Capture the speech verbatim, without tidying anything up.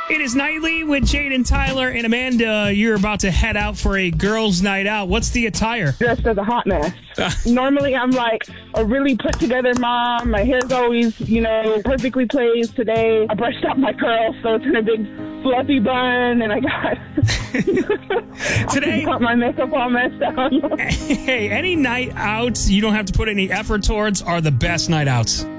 It is Nightly with Jade and Tyler. And Amanda, you're about to head out for a girls' night out. What's the attire? Dressed as a hot mess. Normally, I'm like a really put-together mom. My hair's always, you know, perfectly placed. Today, I brushed out my curls, so it's in a big fluffy bun, and I got, Today, I got my makeup all messed up. Hey, any night outs you don't have to put any effort towards are the best night outs.